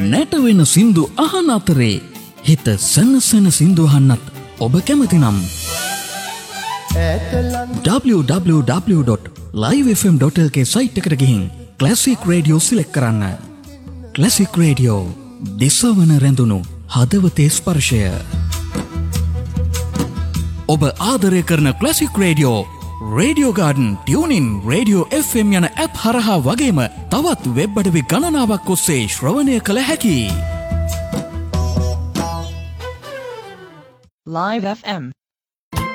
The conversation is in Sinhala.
නැටවෙන සින්දු අහන අතරේ හිත සනසන සින්දු අහන්නත් ඔබ කැමති නම් www.livefm.lk සයිට් එකට ගිහින් ක්ලාසික් රේඩියෝ සිලෙක්ට් කරන්න. ක්ලාසික් රේඩියෝ දිසවන රැඳුණු හදවතේ ස්පර්ශය. ඔබ ආදරය කරන classic radio radio garden tuning radio FM යන ඇප් හරහා වගේම තවත් වෙබ් අඩවි ගණනාවක් ඔස්සේ ශ්‍රවණය කළ හැකි. Live FM